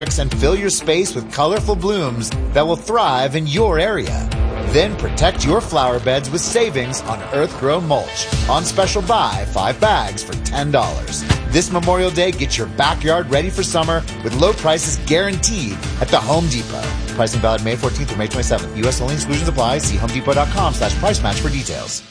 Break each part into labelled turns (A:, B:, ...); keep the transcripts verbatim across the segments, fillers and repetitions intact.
A: and fill your space with colorful blooms that will thrive in your area. Then protect your flower beds with savings on earth-grown mulch. On special buy, five bags for ten dollars. This Memorial Day, get your backyard ready for summer with low prices guaranteed at the Home Depot. Pricing valid May fourteenth through May twenty-seventh. U S only, exclusions apply. See homedepot.com slash price match for details.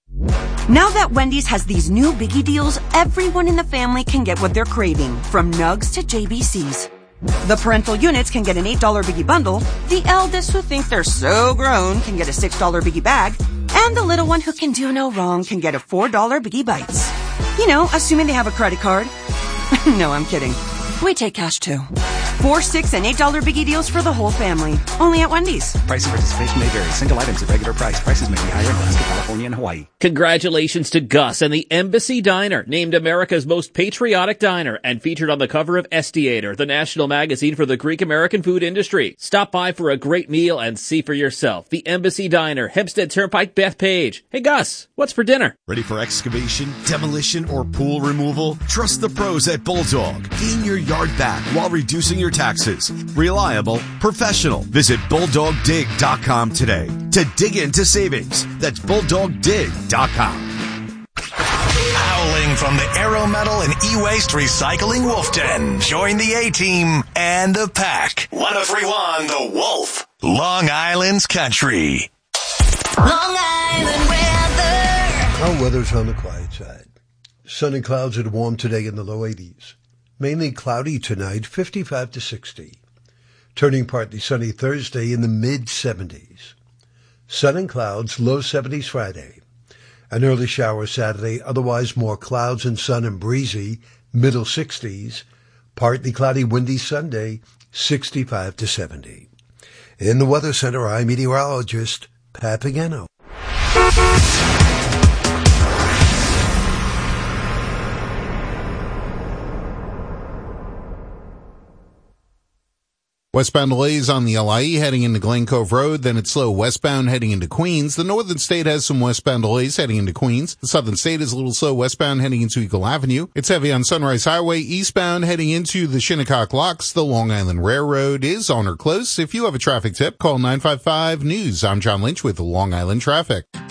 B: Now that Wendy's has these new biggie deals, everyone in the family can get what they're craving, from nugs to J B Cs. The parental units can get an eight dollar biggie bundle, the eldest who think they're so grown can get a six dollar biggie bag, and the little one who can do no wrong can get a four dollar biggie bites. You know, assuming they have a credit card. No, I'm kidding. We take cash too. Four, six, and eight dollar biggie deals for the whole family. Only at Wendy's.
C: Price and participation may vary. Single items at regular price. Prices may be higher in Alaska, California, and Hawaii.
D: Congratulations to Gus and the Embassy Diner, named America's most patriotic diner and featured on the cover of Estiator, the national magazine for the Greek-American food industry. Stop by for a great meal and see for yourself. The Embassy Diner, Hempstead Turnpike, Bethpage. Hey Gus, what's for dinner?
E: Ready for excavation, demolition, or pool removal? Trust the pros at Bulldog. Gain your yard back while reducing your taxes. Reliable, professional. Visit bulldog dig dot com today to dig into savings. That's bulldog dig dot com.
F: Howling from the Aero Metal and E-Waste Recycling Wolf Den. Join the A-Team and the pack. one oh three point one The Wolf. Long Island's country.
G: Long Island weather.
H: Our weather's on the quiet side. Sun and clouds and warm today in the low eighties. Mainly cloudy tonight, fifty-five to sixty. Turning partly sunny Thursday in the mid-seventies. Sun and clouds, low seventies Friday. An early shower Saturday, otherwise more clouds and sun and breezy, middle sixties. Partly cloudy, windy Sunday, sixty-five to seventy. In the Weather Center, I'm meteorologist Pat Pagano.
I: Westbound delays on the L I E heading into Glen Cove Road, then it's slow westbound heading into Queens. The northern state has some westbound delays heading into Queens. The southern state is a little slow westbound heading into Eagle Avenue. It's heavy on Sunrise Highway eastbound heading into the Shinnecock Locks. The Long Island Railroad is on or close. If you have a traffic tip, call nine five five News. I'm John Lynch with Long Island Traffic.